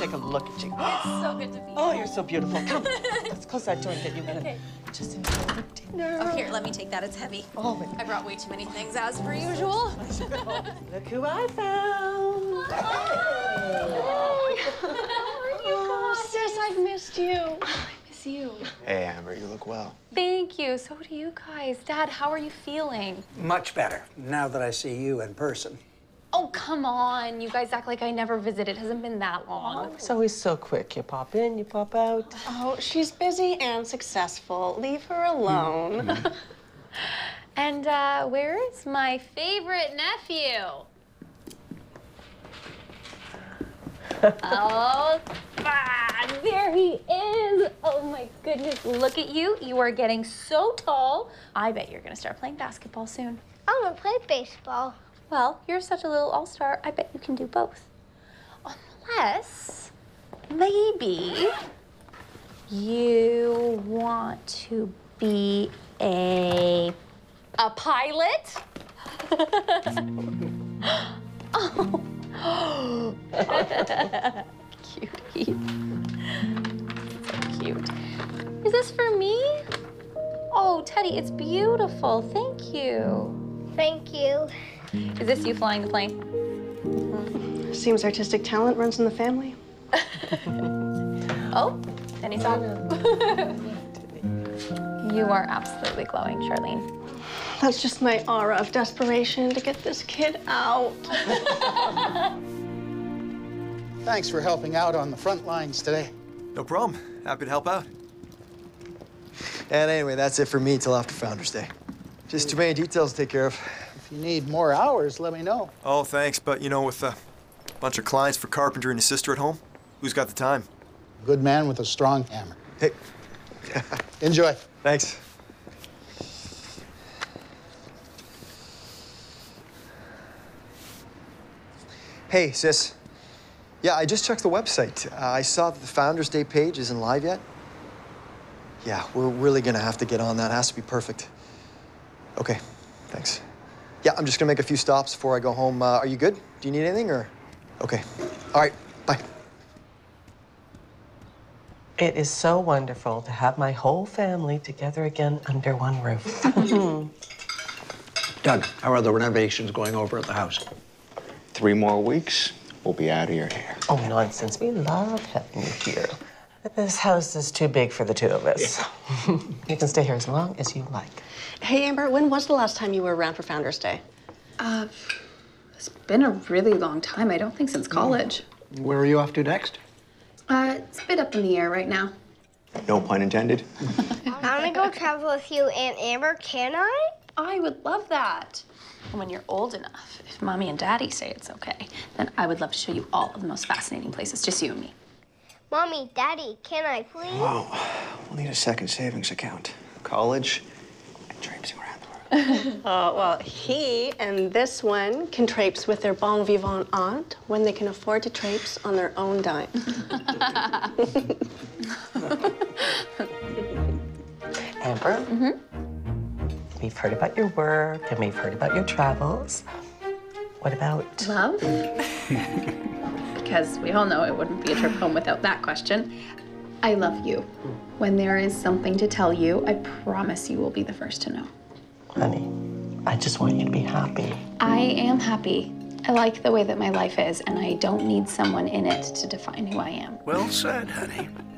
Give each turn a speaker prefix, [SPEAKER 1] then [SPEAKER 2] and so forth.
[SPEAKER 1] take a look at you.
[SPEAKER 2] It's so good to be here.
[SPEAKER 1] Oh, you're so beautiful. Come, let's close that door and get you in.
[SPEAKER 2] Okay.
[SPEAKER 1] Just enjoy the dinner.
[SPEAKER 2] Oh, here, let me take that. It's heavy.
[SPEAKER 1] Oh,
[SPEAKER 2] I brought way too many things, as per usual.
[SPEAKER 1] look who I found.
[SPEAKER 3] Oh, sis, I've missed you. I miss you.
[SPEAKER 4] Hey, Amber, you look well.
[SPEAKER 2] Thank you. So do you guys. Dad, how are you feeling?
[SPEAKER 5] Much better, now that I see you in person.
[SPEAKER 2] Oh, come on. You guys act like I never visited. It hasn't been that long.
[SPEAKER 1] It's always so quick. You pop in, you pop out.
[SPEAKER 3] Oh, she's busy and successful. Leave her alone.
[SPEAKER 2] And where is my favorite nephew? Oh, there he is. Oh my goodness, look at you. You are getting so tall. I bet you're gonna start playing basketball soon.
[SPEAKER 6] I want to play baseball.
[SPEAKER 2] Well, you're such a little all-star. I bet you can do both. Unless, maybe, you want to be a pilot? Oh. Cutie. So cute. Is this for me? Oh, Teddy, it's beautiful. Thank you.
[SPEAKER 6] Thank you.
[SPEAKER 2] Is this you flying the plane?
[SPEAKER 3] Seems artistic talent runs in the family.
[SPEAKER 2] Oh, Tenny's on. You are absolutely glowing, Charlene.
[SPEAKER 3] That's just my aura of desperation to get this kid out.
[SPEAKER 7] Thanks for helping out on the front lines today.
[SPEAKER 4] No problem. Happy to help out. And anyway, that's it for me till after Founders Day. Just too many details to take care of.
[SPEAKER 7] If you need more hours, let me know.
[SPEAKER 4] Oh, thanks, but you know, with a bunch of clients for Carpenter and his sister at home, who's got the time?
[SPEAKER 7] Good man with a strong hammer.
[SPEAKER 4] Hey.
[SPEAKER 7] Enjoy.
[SPEAKER 4] Thanks. Hey, sis. Yeah, I just checked the website. I saw that the Founders Day page isn't live yet. Yeah, we're really gonna have to get on that. It has to be perfect. Okay, thanks. Yeah, I'm just gonna make a few stops before I go home. Are you good? Do you need anything, or? Okay. All right, bye.
[SPEAKER 1] It is so wonderful to have my whole family together again under one roof.
[SPEAKER 5] Doug, how are the renovations going over at the house?
[SPEAKER 8] 3 more weeks, we'll be out of your hair.
[SPEAKER 1] Oh, nonsense. We love having you here. This house is too big for the two of us. Yeah. You can stay here as long as you like.
[SPEAKER 3] Hey, Amber, when was the last time you were around for Founders Day?
[SPEAKER 9] It's been a really long time. I don't think since college.
[SPEAKER 5] Where are you off to next?
[SPEAKER 9] It's a bit up in the air right now.
[SPEAKER 8] No pun intended.
[SPEAKER 6] I want to go travel with you and Amber. Can I?
[SPEAKER 9] I would love that.
[SPEAKER 2] And when you're old enough, if Mommy and Daddy say it's okay, then I would love to show you all of the most fascinating places, just you and me.
[SPEAKER 6] Mommy, Daddy, can I please?
[SPEAKER 8] Whoa, we'll need a second savings account. College and traipsing around the world.
[SPEAKER 3] Oh, well, he and this one can traipse with their bon vivant aunt when they can afford to traipse on their own dime.
[SPEAKER 1] Amber? Mm-hmm. We've heard about your work and we've heard about your travels. What about
[SPEAKER 9] love? Because we all know it wouldn't be a trip home without that question. I love you. When there is something to tell you, I promise you will be the first to know.
[SPEAKER 1] Honey, I just want you to be happy.
[SPEAKER 9] I am happy. I like the way that my life is, and I don't need someone in it to define who I am.
[SPEAKER 5] Well said, honey.